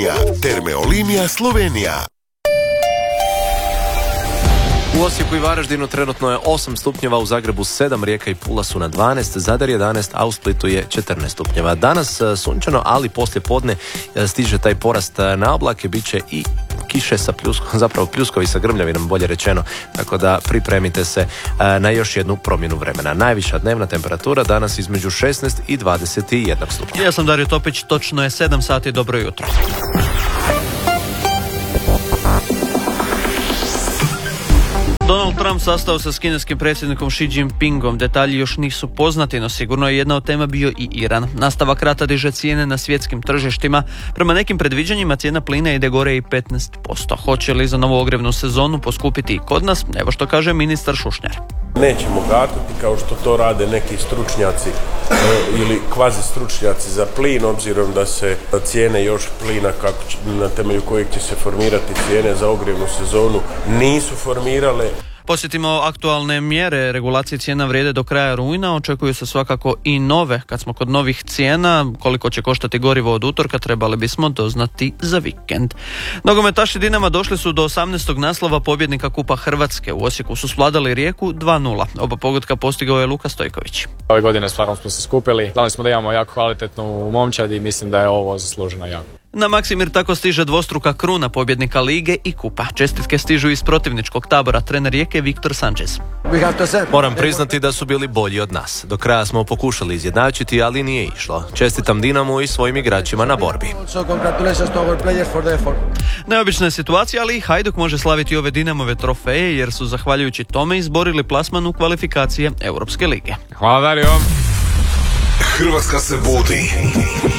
Termeolinija Slovenija. U Osijeku i Varaždinu trenutno je 8 stupnjeva, u Zagrebu 7, Rijeka i Pula su na 12, Zadar 11, a u Splitu je 14 stupnjeva. Danas sunčano, ali poslije podne stiže taj porast na oblake, bit će i kiše sa pljuskom, zapravo pljuskovi sa grmljavinom, bolje rečeno, tako da pripremite se na još jednu promjenu vremena. Najviša dnevna temperatura danas između 16 i 21 stupnja. Ja sam Dario Topić, točno je 7 sati, dobro jutro. Donald Trump sastao se s kineskim predsjednikom Xi Jinpingom. Detalji još nisu poznati, no sigurno je jedna od tema bio i Iran. Nastavak rata diže cijene na svjetskim tržištima. Prema nekim predviđanjima cijena plina ide gore i 15%. Hoće li za novu ogrjevnu sezonu poskupiti i kod nas? Evo što kaže ministar Šušnjar. Nećemo gatati kao što to rade neki stručnjaci ili kvazi stručnjaci za plin, obzirom da se cijene još plina na temelju kojeg će se formirati cijene za ogrjevnu sezonu nisu formirale. Posjetimo aktualne mjere. Regulacije cijena vrijede do kraja rujna, očekuju se svakako i nove. Kad smo kod novih cijena, koliko će koštati gorivo od utorka, trebali bismo doznati za vikend. Nogometaši Dinama došli su do 18. naslova pobjednika Kupa Hrvatske. U Osijeku su svladali Rijeku 2:0. Oba pogotka postigao je Luka Stojković. Ove godine stvarno smo se skupili. Znali smo da imamo jako kvalitetnu momčad i mislim da je ovo zasluženo jako. Na Maksimir tako stiže dvostruka kruna pobjednika lige i kupa. Čestitke stižu iz protivničkog tabora, trener Rijeke Viktor Sanchez. Moram priznati da su bili bolji od nas. Do kraja smo pokušali izjednačiti, ali nije išlo. Čestitam Dinamu i svojim igračima na borbi. Neobična je situacija, ali i Hajduk može slaviti ove Dinamove trofeje, jer su zahvaljujući tome izborili plasman u kvalifikacije Europske lige. Hvala Dario. Hrvatska se budi.